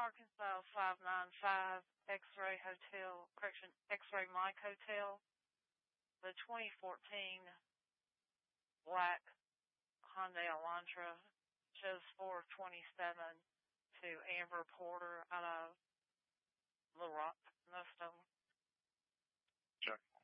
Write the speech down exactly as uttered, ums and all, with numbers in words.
Arkansas five nine five, X-Ray Hotel, correction, X-Ray Mike Hotel. The twenty fourteen black Hyundai Elantra shows four twenty-seven to Amber Porter out of Little Rock, no stone. Check.